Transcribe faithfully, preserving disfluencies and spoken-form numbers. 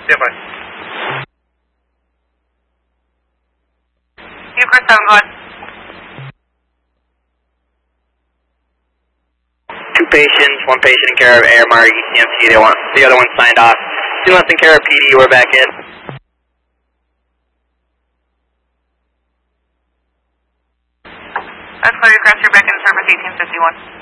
Stand by. Eucharist seven, go ahead. Two patients, one patient in care of A M R E C M C, they want, the other one signed off. Two less in care of P D, we're back in. That's clear, Eucharist, you're back in service eighteen fifty-one.